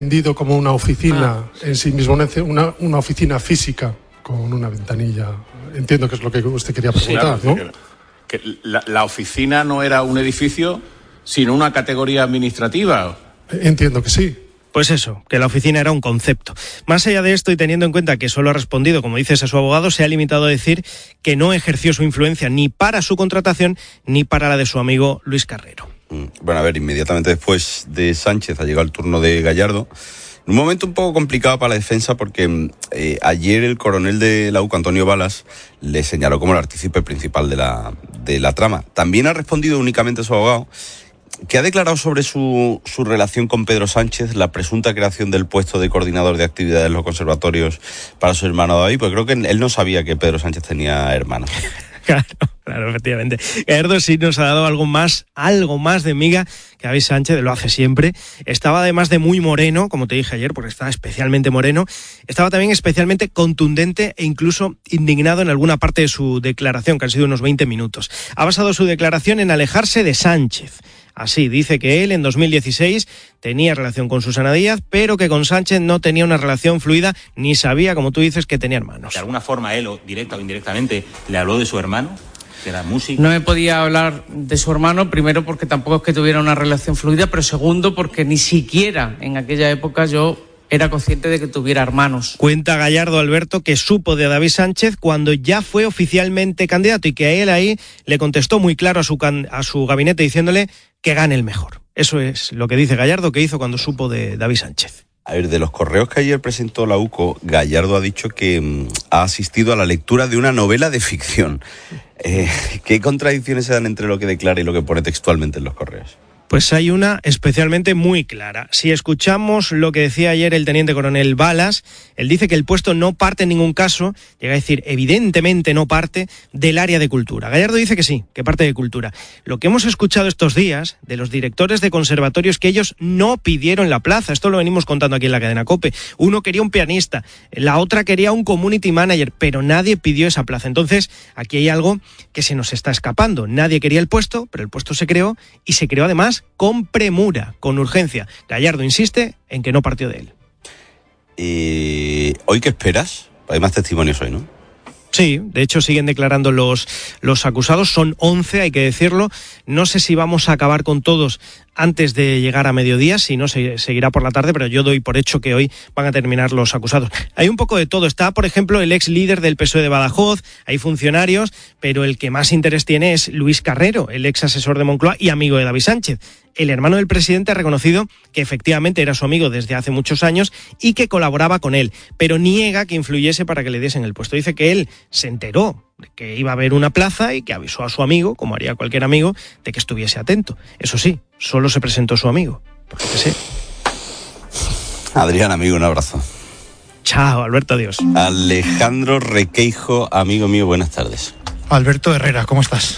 Vendido como una oficina en sí mismo, una oficina física con una ventanilla. Entiendo que es lo que usted quería preguntar, sí, claro, ¿no? Que la oficina no era un edificio, sino una categoría administrativa. Entiendo que sí. Pues eso, que la oficina era un concepto. Más allá de esto y teniendo en cuenta que solo ha respondido, como dices, a su abogado, se ha limitado a decir que no ejerció su influencia ni para su contratación ni para la de su amigo Luis Carrero. Bueno, a ver, inmediatamente después de Sánchez ha llegado el turno de Gallardo. Un momento un poco complicado para la defensa porque ayer el coronel de la UCO, Antonio Balas, le señaló como el artífice principal de la trama. También ha respondido únicamente su abogado, que ha declarado sobre su relación con Pedro Sánchez, la presunta creación del puesto de coordinador de actividades en los conservatorios para su hermano David, porque creo que él no sabía que Pedro Sánchez tenía hermanos. Claro, efectivamente. Gallardo sí nos ha dado algo más de miga que David Sánchez, lo hace siempre. Estaba además de muy moreno, como te dije ayer, porque estaba especialmente moreno. Estaba también especialmente contundente e incluso indignado en alguna parte de su declaración, que han sido unos 20 minutos. Ha basado su declaración en alejarse de Sánchez. Así, dice que él en 2016 tenía relación con Susana Díaz, pero que con Sánchez no tenía una relación fluida, ni sabía, como tú dices, que tenía hermanos. ¿De alguna forma él, o directa o indirectamente, le habló de su hermano, que era músico? No me podía hablar de su hermano, primero porque tampoco es que tuviera una relación fluida, pero segundo porque ni siquiera en aquella época yo era consciente de que tuviera hermanos. Cuenta Gallardo, Alberto, que supo de David Sánchez cuando ya fue oficialmente candidato y que a él ahí le contestó muy claro a su gabinete diciéndole que gane el mejor. Eso es lo que dice Gallardo que hizo cuando supo de David Sánchez. A ver, de los correos que ayer presentó la UCO, Gallardo ha dicho que ha asistido a la lectura de una novela de ficción. ¿Qué contradicciones se dan entre lo que declara y lo que pone textualmente en los correos? Pues hay una especialmente muy clara. Si escuchamos lo que decía ayer el teniente coronel Balas, él dice que el puesto no parte en ningún caso, llega a decir evidentemente no parte del área de cultura. Gallardo dice que sí, que parte de cultura. Lo que hemos escuchado estos días de los directores de conservatorios que ellos no pidieron la plaza, esto lo venimos contando aquí en la cadena COPE. Uno quería un pianista, la otra quería un community manager, pero nadie pidió esa plaza. Entonces, aquí hay algo que se nos está escapando. Nadie quería el puesto, pero el puesto se creó y se creó además con premura, con urgencia. Gallardo insiste en que no partió de él. ¿Hoy qué esperas? Hay más testimonios hoy, ¿no? Sí, de hecho siguen declarando los acusados, son 11, hay que decirlo. No sé si vamos a acabar con todos antes de llegar a mediodía, si no se seguirá por la tarde, pero yo doy por hecho que hoy van a terminar los acusados. Hay un poco de todo, está por ejemplo el ex líder del PSOE de Badajoz, hay funcionarios, pero el que más interés tiene es Luis Carrero, el ex asesor de Moncloa y amigo de David Sánchez. El hermano del presidente ha reconocido que efectivamente era su amigo desde hace muchos años y que colaboraba con él, pero niega que influyese para que le diesen el puesto. Dice que él se enteró de que iba a haber una plaza y que avisó a su amigo, como haría cualquier amigo, de que estuviese atento. Eso sí, solo se presentó su amigo, por lo que sé. Adrián, amigo, un abrazo. Chao, Alberto, adiós. Alejandro Requeijo, amigo mío, buenas tardes. Alberto Herrera, ¿cómo estás?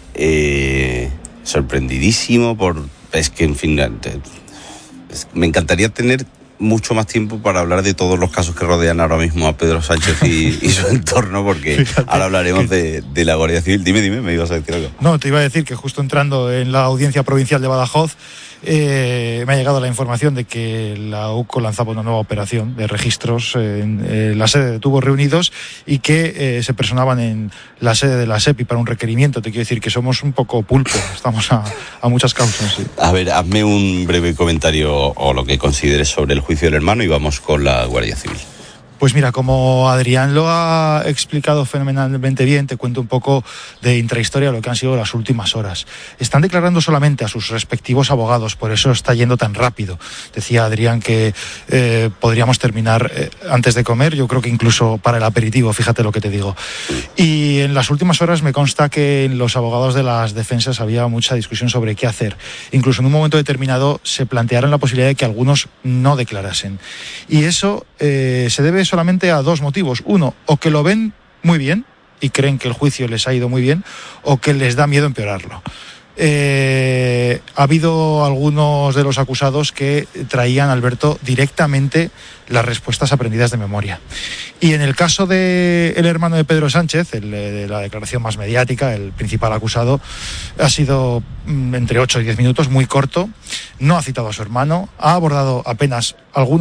Sorprendidísimo es que, en fin, me encantaría tener mucho más tiempo para hablar de todos los casos que rodean ahora mismo a Pedro Sánchez y su entorno, porque fíjate, ahora hablaremos de la Guardia Civil. Dime, me ibas a decir algo. No, te iba a decir que justo entrando en la Audiencia Provincial de Badajoz, me ha llegado la información de que la UCO lanzaba una nueva operación de registros en la sede de Tubos Reunidos y que se personaban en la sede de la SEPI para un requerimiento. Te quiero decir que somos un poco pulpo, estamos a muchas causas. Sí. A ver, hazme un breve comentario o lo que consideres sobre el juicio del hermano y vamos con la Guardia Civil. Pues mira, como Adrián lo ha explicado fenomenalmente bien, te cuento un poco de intrahistoria lo que han sido las últimas horas. Están declarando solamente a sus respectivos abogados, por eso está yendo tan rápido. Decía Adrián que podríamos terminar antes de comer, yo creo que incluso para el aperitivo, fíjate lo que te digo. Y en las últimas horas me consta que en los abogados de las defensas había mucha discusión sobre qué hacer. Incluso en un momento determinado se plantearon la posibilidad de que algunos no declarasen. Y eso se debe solamente a dos motivos. Uno, o que lo ven muy bien y creen que el juicio les ha ido muy bien, o que les da miedo empeorarlo. Ha habido algunos de los acusados que traían, Alberto, directamente las respuestas aprendidas de memoria. Y en el caso del hermano de Pedro Sánchez, el de la declaración más mediática, el principal acusado, ha sido entre 8 y 10 minutos, muy corto, no ha citado a su hermano, ha abordado apenas algunos